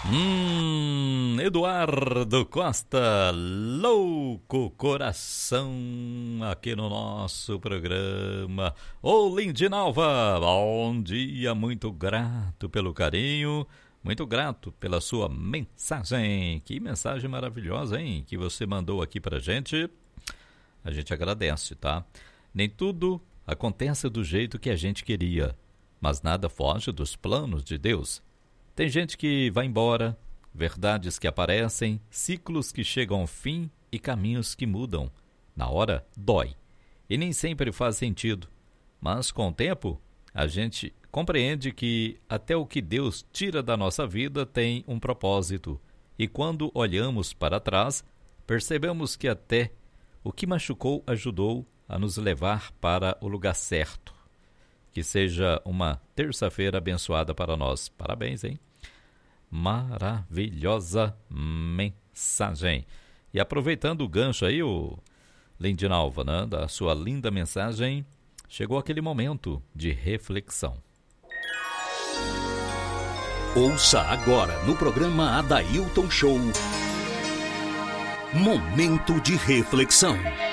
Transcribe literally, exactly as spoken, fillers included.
Hum, Eduardo Costa, Louco Coração, aqui no nosso programa. Ô Lindinalva, bom dia, muito grato pelo carinho, muito grato pela sua mensagem. Que mensagem maravilhosa, hein, que você mandou aqui pra gente. A gente agradece, tá? Nem tudo acontece do jeito que a gente queria, mas nada foge dos planos de Deus. Tem gente que vai embora, verdades que aparecem, ciclos que chegam ao fim e caminhos que mudam. Na hora, dói. E nem sempre faz sentido. Mas, com o tempo, a gente compreende que até o que Deus tira da nossa vida tem um propósito. E quando olhamos para trás, percebemos que até o que machucou ajudou a nos levar para o lugar certo. Que seja uma terça-feira abençoada para nós. Parabéns, hein? Maravilhosa mensagem. E aproveitando o gancho aí, o Lindinalva, né, da sua linda mensagem, chegou aquele momento de reflexão. Ouça agora no programa Adailton Show, Momento de Reflexão.